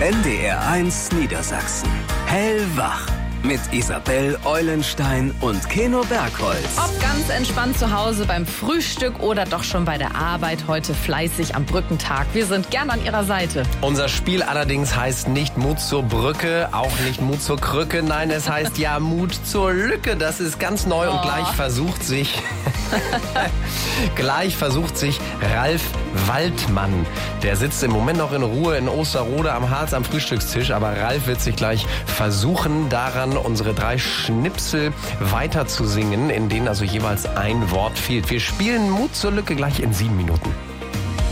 NDR1 Niedersachsen. Hellwach. Mit Isabel Eulenstein und Keno Bergholz. Ob ganz entspannt zu Hause beim Frühstück oder doch schon bei der Arbeit, heute fleißig am Brückentag. Wir sind gern an Ihrer Seite. Unser Spiel allerdings heißt nicht Mut zur Brücke, auch nicht Mut zur Krücke. Nein, es heißt ja Mut zur Lücke. Das ist ganz neu und gleich versucht sich Ralf Waldmann. Der sitzt im Moment noch in Ruhe in Osterrode am Harz am Frühstückstisch. Aber Ralf wird sich gleich versuchen, daran unsere 3 Schnipsel weiter zu singen, in denen also jeweils ein Wort fehlt. Wir spielen Mut zur Lücke gleich in 7 Minuten.